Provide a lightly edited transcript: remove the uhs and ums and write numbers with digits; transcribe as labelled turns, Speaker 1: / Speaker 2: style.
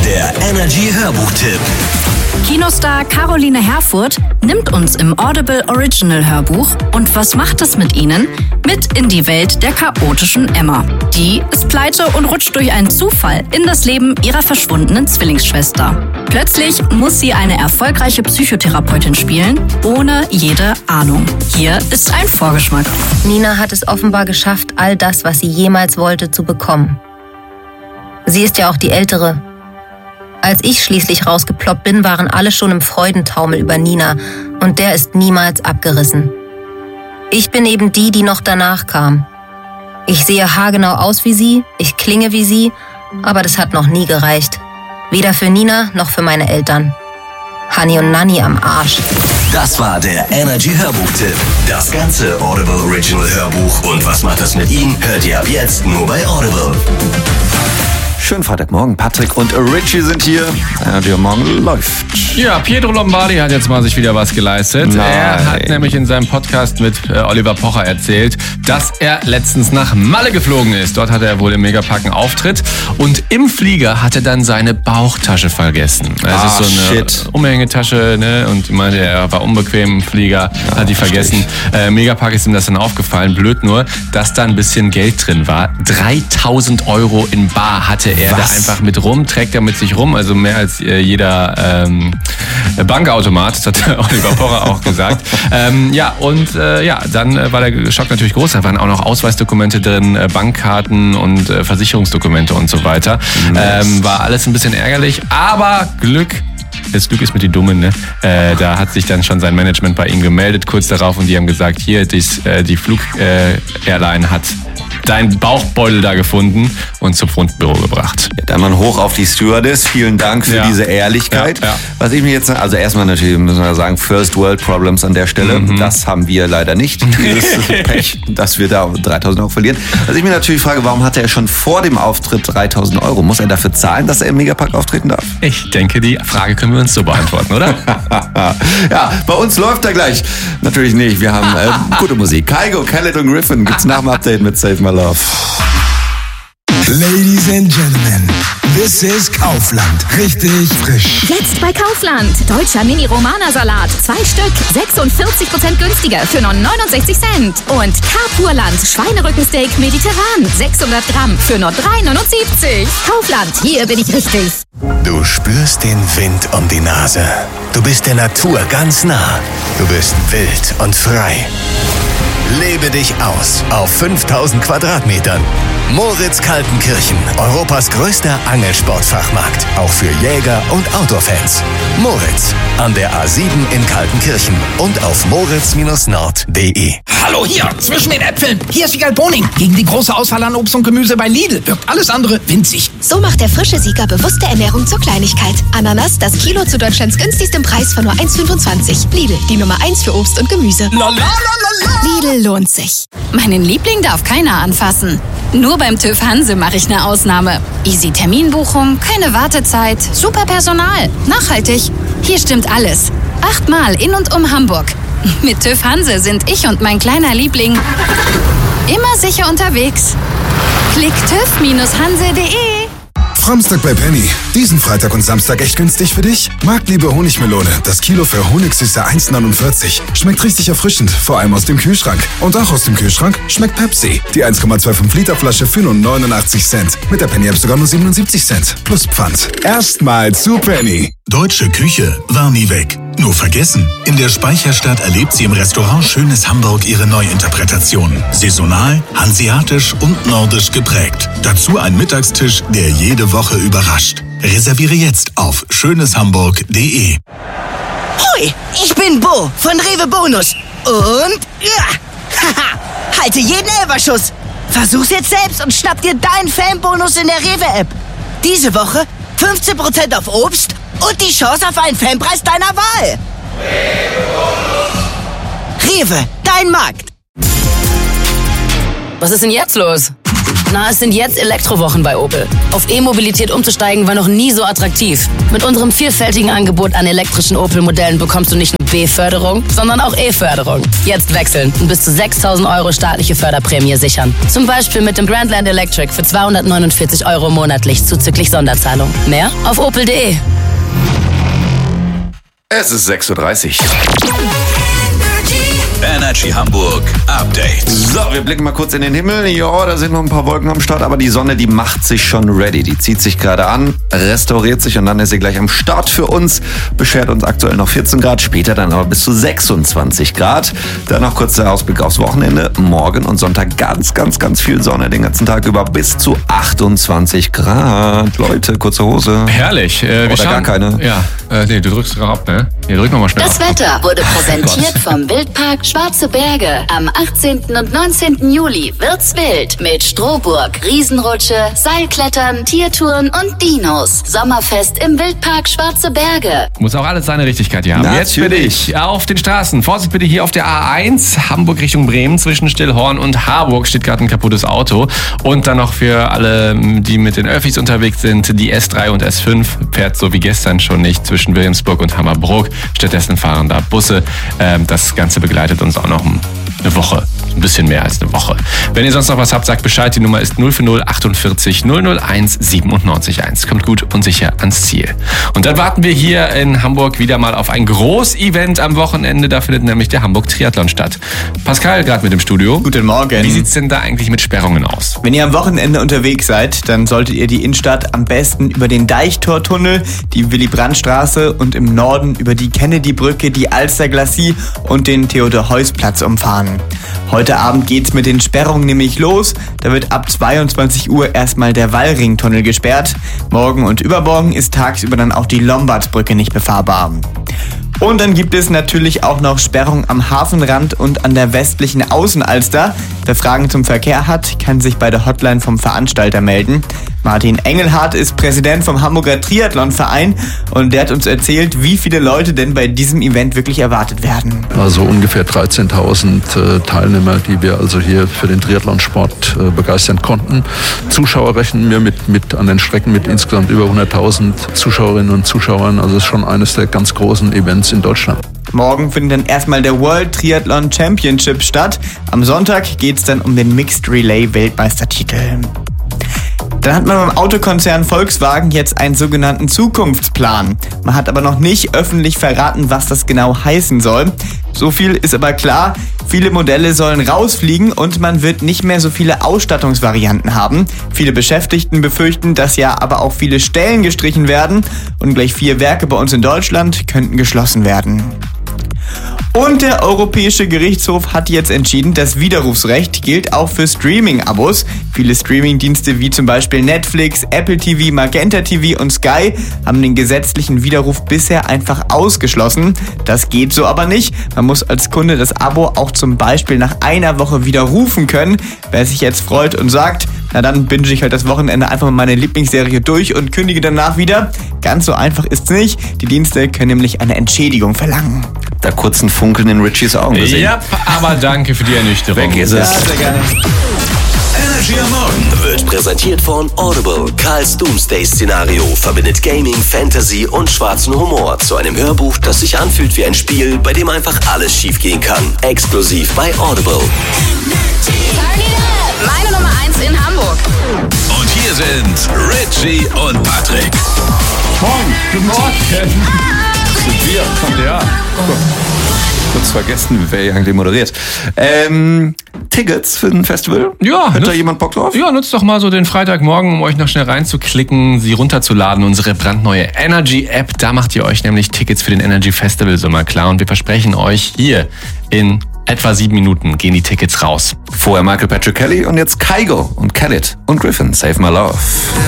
Speaker 1: Der Energy Hörbuchtipp.
Speaker 2: Kinostar Caroline Herfurth nimmt uns im Audible Original Hörbuch und was macht es mit ihnen? Mit in die Welt der chaotischen Emma. Die ist pleite und rutscht durch einen Zufall in das Leben ihrer verschwundenen Zwillingsschwester. Plötzlich muss sie eine erfolgreiche Psychotherapeutin spielen, ohne jede Ahnung. Hier ist ein Vorgeschmack.
Speaker 3: Nina hat es offenbar geschafft, all das, was sie jemals wollte, zu bekommen. Sie ist ja auch die Ältere. Als ich schließlich rausgeploppt bin, waren alle schon im Freudentaumel über Nina und der ist niemals abgerissen. Ich bin eben die, die noch danach kam. Ich sehe haargenau aus wie sie, ich klinge wie sie, aber das hat noch nie gereicht. Weder für Nina noch für meine Eltern. Hani und Nanni am Arsch.
Speaker 1: Das war der Energy Hörbuchtipp. Das ganze Audible Original Hörbuch und was macht das mit ihm, hört ihr ab jetzt nur bei Audible.
Speaker 4: Schönen Freitagmorgen, Patrick und Richie sind hier. Energy Morgen läuft.
Speaker 5: Ja, Pietro Lombardi hat jetzt mal sich wieder was geleistet.
Speaker 4: Nein.
Speaker 5: Er hat nämlich in seinem Podcast mit Oliver Pocher erzählt, dass er letztens nach Malle geflogen ist. Dort hatte er wohl im Megapark einen Auftritt und im Flieger hat er dann seine Bauchtasche vergessen. Das ist so eine Umhängetasche, ne? Und ich meinte, er war unbequem im Flieger, hat die vergessen. Megapark ist ihm das dann aufgefallen. Blöd nur, dass da ein bisschen Geld drin war. 3.000 € in bar hatte er da einfach mit rum, trägt er mit sich rum, also mehr als jeder Bankautomat, das hat Oliver Pocher auch gesagt. Dann war der Schock natürlich groß, da waren auch noch Ausweisdokumente drin, Bankkarten und Versicherungsdokumente und so weiter. War alles ein bisschen ärgerlich, aber das Glück ist mit den Dummen, ne? Da hat sich dann schon sein Management bei ihm gemeldet, kurz darauf, und die haben gesagt, hier, die Flug-Airline hat deinen Bauchbeutel da gefunden und zum Fundbüro gebracht.
Speaker 4: Ja, dann mal hoch auf die Stewardess. Vielen Dank für diese Ehrlichkeit.
Speaker 5: Ja.
Speaker 4: Was ich mir jetzt, also erstmal natürlich müssen wir sagen, First World Problems an der Stelle. Das haben wir leider nicht. Dieses Pech, dass wir da 3.000 € verlieren. Was ich mir natürlich frage, warum hatte er schon vor dem Auftritt 3.000 €? Muss er dafür zahlen, dass er im Megapark auftreten darf?
Speaker 5: Ich denke, die Frage können wir uns so beantworten, oder?
Speaker 4: Ja, bei uns läuft er gleich. Natürlich nicht. Wir haben gute Musik. Kygo, Khaled und Griffin gibt's nach dem Update mit Save My Love.
Speaker 6: Ladies and Gentlemen, this is Kaufland. Richtig frisch.
Speaker 7: Jetzt bei Kaufland. Deutscher Mini-Romana-Salat. 2 Stück. 46% günstiger für nur 69 Cent. Und Carpurland. Schweinerückensteak mediterran. 600 Gramm für nur 3,79. Kaufland. Hier bin ich richtig.
Speaker 6: Du spürst den Wind um die Nase. Du bist der Natur ganz nah. Du bist wild und frei. Lebe dich aus auf 5000 Quadratmetern. Moritz Kaltenkirchen, Europas größter Angelsportfachmarkt. Auch für Jäger und Outdoor-Fans. Moritz, an der A7 in Kaltenkirchen und auf moritz-nord.de.
Speaker 8: Hallo hier, zwischen den Äpfeln. Hier ist Wiegald Boning. Gegen die große Auswahl an Obst und Gemüse bei Lidl wirkt alles andere winzig.
Speaker 9: So macht der frische Sieger bewusste Ernährung zur Kleinigkeit. Ananas, das Kilo zu Deutschlands günstigstem Preis von nur 1,25. Lidl, die Nummer 1 für Obst und Gemüse. Lidl lohnt sich.
Speaker 2: Meinen Liebling darf keiner anfassen. Nur beim TÜV Hanse mache ich eine Ausnahme. Easy Terminbuchung, keine Wartezeit, super Personal, nachhaltig. Hier stimmt alles. 8-mal in und um Hamburg. Mit TÜV Hanse sind ich und mein kleiner Liebling immer sicher unterwegs. Klick TÜV-Hanse.de.
Speaker 6: Samstag bei Penny. Diesen Freitag und Samstag echt günstig für dich? Marktliebe Honigmelone. Das Kilo für Honigsüße 1,49. Schmeckt richtig erfrischend, vor allem aus dem Kühlschrank. Und auch aus dem Kühlschrank schmeckt Pepsi. Die 1,25 Liter Flasche für nur 89 Cent. Mit der Penny App sogar nur 77 Cent. Plus Pfand. Erstmal zu Penny.
Speaker 10: Deutsche Küche war nie weg. Nur vergessen. In der Speicherstadt erlebt sie im Restaurant Schönes Hamburg ihre Neuinterpretation. Saisonal, hanseatisch und nordisch geprägt. Dazu ein Mittagstisch, der jede Woche überrascht. Reserviere jetzt auf schöneshamburg.de.
Speaker 11: Hoi, ich bin Bo von Rewe Bonus. Und haha, halte jeden Elferschuss. Versuch's jetzt selbst und schnapp dir deinen Fanbonus in der Rewe-App. Diese Woche 15% auf Obst und die Chance auf einen Fanpreis deiner Wahl. Rewe, dein Markt.
Speaker 12: Was ist denn jetzt los? Na, es sind jetzt Elektrowochen bei Opel. Auf E-Mobilität umzusteigen war noch nie so attraktiv. Mit unserem vielfältigen Angebot an elektrischen Opel-Modellen bekommst du nicht nur B-Förderung, sondern auch E-Förderung. Jetzt wechseln und bis zu 6.000 € staatliche Förderprämie sichern. Zum Beispiel mit dem Grandland Electric für 249 € monatlich zuzüglich Sonderzahlung. Mehr auf opel.de.
Speaker 4: Es ist 6:30 Uhr.
Speaker 1: Energy Hamburg Update.
Speaker 4: So, wir blicken mal kurz in den Himmel. Ja, da sind noch ein paar Wolken am Start, aber die Sonne, die macht sich schon ready. Die zieht sich gerade an, restauriert sich und dann ist sie gleich am Start für uns. Beschert uns aktuell noch 14 Grad, später dann aber bis zu 26 Grad. Dann noch kurz der Ausblick aufs Wochenende. Morgen und Sonntag ganz viel Sonne den ganzen Tag über, bis zu 28 Grad. Leute, kurze Hose.
Speaker 5: Herrlich.
Speaker 4: Oder gar keine.
Speaker 5: Ja, nee, du drückst gerade ab, ne? Nee, drück nochmal schnell
Speaker 2: Das
Speaker 5: ab.
Speaker 2: Wetter wurde präsentiert vom Wildpark Schwarze Berge. Am 18. und 19. Juli wird's wild mit Strohburg, Riesenrutsche, Seilklettern, Tiertouren und Dinos. Sommerfest im Wildpark Schwarze Berge.
Speaker 5: Muss auch alles seine Richtigkeit hier haben.
Speaker 4: Natürlich.
Speaker 5: Jetzt bin ich auf den Straßen. Vorsicht bitte hier auf der A1, Hamburg Richtung Bremen, zwischen Stillhorn und Harburg steht gerade ein kaputtes Auto. Und dann noch für alle, die mit den Öffis unterwegs sind, die S3 und S5 fährt so wie gestern schon nicht zwischen Wilhelmsburg und Hammerbrook. Stattdessen fahren da Busse. Das Ganze begleitet uns auch noch eine Woche. Ein bisschen mehr als eine Woche. Wenn ihr sonst noch was habt, sagt Bescheid. Die Nummer ist 040 48 001 97 1. Kommt gut und sicher ans Ziel. Und dann warten wir hier in Hamburg wieder mal auf ein Groß-Event am Wochenende. Da findet nämlich der Hamburg Triathlon statt. Pascal, gerade mit dem Studio.
Speaker 13: Guten Morgen.
Speaker 5: Wie sieht's denn da eigentlich mit Sperrungen aus?
Speaker 13: Wenn ihr am Wochenende unterwegs seid, dann solltet ihr die Innenstadt am besten über den Deichtortunnel, die Willy-Brandt-Straße und im Norden über die Kennedy-Brücke, die Alster-Glacis und den Theodor-Heuss-Platz umfahren. Heute Abend geht's mit den Sperrungen nämlich los. Da wird ab 22 Uhr erstmal der Wallringtunnel gesperrt. Morgen und übermorgen ist tagsüber dann auch die Lombardsbrücke nicht befahrbar. Und dann gibt es natürlich auch noch Sperrungen am Hafenrand und an der westlichen Außenalster. Wer Fragen zum Verkehr hat, kann sich bei der Hotline vom Veranstalter melden. Martin Engelhardt ist Präsident vom Hamburger Triathlonverein und der hat uns erzählt, wie viele Leute denn bei diesem Event wirklich erwartet werden.
Speaker 14: Also ungefähr 13.000 Teilnehmer, die wir also hier für den Triathlonsport begeistern konnten. Zuschauer rechnen wir mit an den Strecken mit insgesamt über 100.000 Zuschauerinnen und Zuschauern. Also es ist schon eines der ganz großen Events in Deutschland.
Speaker 13: Morgen findet dann erstmal der World Triathlon Championship statt. Am Sonntag geht es dann um den Mixed Relay Weltmeistertitel. Dann hat man beim Autokonzern Volkswagen jetzt einen sogenannten Zukunftsplan. Man hat aber noch nicht öffentlich verraten, was das genau heißen soll. So viel ist aber klar, viele Modelle sollen rausfliegen und man wird nicht mehr so viele Ausstattungsvarianten haben. Viele Beschäftigten befürchten, dass ja aber auch viele Stellen gestrichen werden und gleich 4 Werke bei uns in Deutschland könnten geschlossen werden. Und der Europäische Gerichtshof hat jetzt entschieden, das Widerrufsrecht gilt auch für Streaming-Abos. Viele Streaming-Dienste wie zum Beispiel Netflix, Apple TV, Magenta TV und Sky haben den gesetzlichen Widerruf bisher einfach ausgeschlossen. Das geht so aber nicht. Man muss als Kunde das Abo auch zum Beispiel nach einer Woche widerrufen können. Wer sich jetzt freut und sagt, na dann binge ich halt das Wochenende einfach mal meine Lieblingsserie durch und kündige danach wieder. Ganz so einfach ist's nicht. Die Dienste können nämlich eine Entschädigung verlangen.
Speaker 4: Da kurz ein Funkeln in Richies Augen gesehen.
Speaker 5: Ja, aber danke für die Ernüchterung.
Speaker 4: Weg ist es.
Speaker 13: Ja, sehr gerne.
Speaker 1: Energy am Morgen wird präsentiert von Audible. Karls Doomsday-Szenario verbindet Gaming, Fantasy und schwarzen Humor zu einem Hörbuch, das sich anfühlt wie ein Spiel, bei dem einfach alles schiefgehen kann. Exklusiv bei Audible.
Speaker 2: Meine Nummer 1 in Hamburg.
Speaker 1: Und hier sind Richie und Patrick.
Speaker 5: Moin, guten Morgen.
Speaker 4: Sind wir?
Speaker 5: Ja.
Speaker 4: Kurz vergessen, wer hier eigentlich moderiert. Tickets für ein Festival?
Speaker 5: Ja.
Speaker 4: Hat da jemand Bock drauf?
Speaker 5: Ja, nutzt doch mal so den Freitagmorgen, um euch noch schnell reinzuklicken, sie runterzuladen, unsere brandneue Energy-App. Da macht ihr euch nämlich Tickets für den Energy Festival Sommer klar. Und wir versprechen euch, hier in etwa 7 Minuten gehen die Tickets raus.
Speaker 4: Vorher Michael Patrick Kelly und jetzt Kygo und Khaled und Griffin, Save My Love.